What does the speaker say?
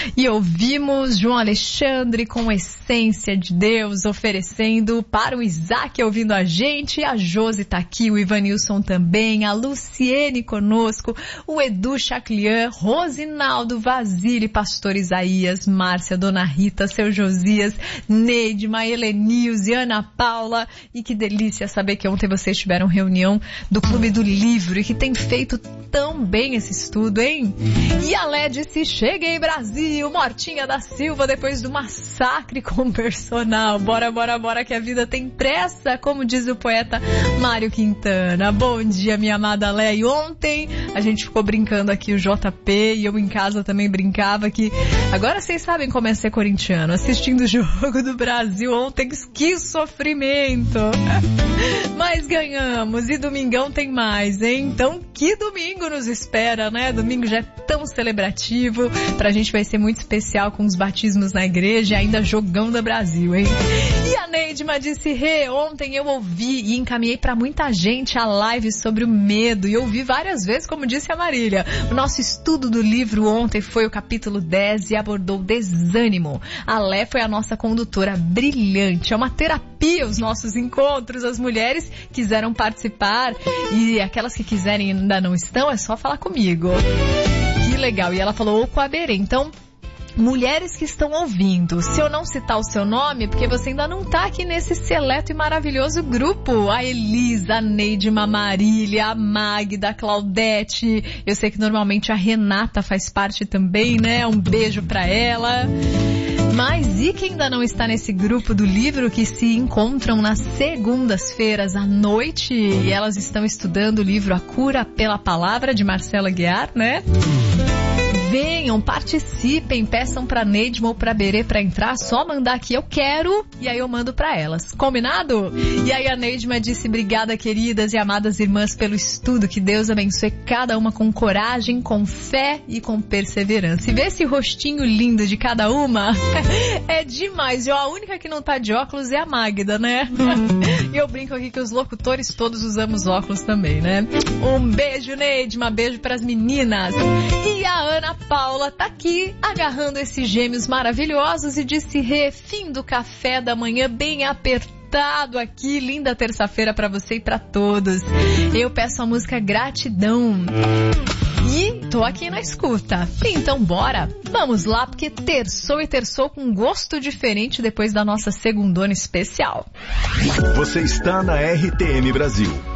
E ouvimos João Alexandre com Essência de Deus, oferecendo para o Isaac ouvindo a gente. A Josi tá aqui, o Ivanilson também, a Luciene conosco, o Edu Chaclian, Rosinaldo Vasile, Pastor Isaías, Márcia, Dona Rita, seu Josias, Neidma, Helenilze, Ana Paula. E que delícia saber que ontem vocês tiveram reunião do Clube do Livro e que tem feito tão bem esse estudo, hein? E a Lé disse, cheguei Brasil, Mortinha da Silva, depois do massacre com o personal. Bora, bora, bora que a vida tem pressa, como diz o poeta Mário Quintana. Bom dia, minha amada Lé. E ontem a gente ficou brincando aqui, o JP, e eu em casa também brincava que agora vocês sabem como é ser corintiano, assistindo o jogo do Brasil ontem, que sofrimento. Mas ganhamos e domingão tem mais, hein? Então que domingo nos espera, né? Domingo já é tão celebrativo, pra gente vai ser muito especial com os batismos na igreja e ainda jogão da Brasil, hein? E a Neidma disse, ontem eu ouvi e encaminhei pra muita gente a live sobre o medo e ouvi várias vezes, como disse a Marília. O nosso estudo do livro ontem foi o capítulo 10 e abordou o desânimo. A Lé foi a nossa condutora brilhante, é uma terapia os nossos encontros, as mulheres quiseram participar e aquelas que quiserem e ainda não estão, é só falar comigo. Que legal, e ela falou ou com a Berê, então mulheres que estão ouvindo, se eu não citar o seu nome, porque você ainda não tá aqui nesse seleto e maravilhoso grupo. A Elisa, a Neidma, a Marília, a Magda, a Claudete, eu sei que normalmente a Renata faz parte também, né? Um beijo pra ela. Mas e quem ainda não está nesse grupo do livro que se encontram nas segundas-feiras à noite e elas estão estudando o livro A Cura pela Palavra de Marcela Guiar, né? Venham, participem, peçam pra Neidma ou pra Berê pra entrar, só mandar aqui eu quero e aí eu mando pra elas. Combinado? E aí a Neidma disse, obrigada queridas e amadas irmãs pelo estudo, que Deus abençoe cada uma com coragem, com fé e com perseverança. E ver esse rostinho lindo de cada uma é demais. A única que não tá de óculos é a Magda, né? E eu brinco aqui que os locutores todos usamos óculos também, né? Um beijo, Neidma, beijo pras meninas. E a Ana Paula tá aqui agarrando esses gêmeos maravilhosos e disse, fim do café da manhã bem apertado aqui, linda terça-feira pra você e pra todos. Eu peço a música Gratidão e tô aqui na escuta. Então bora, vamos lá, porque terçou e terçou com gosto diferente depois da nossa segundona especial. Você está na RTM Brasil.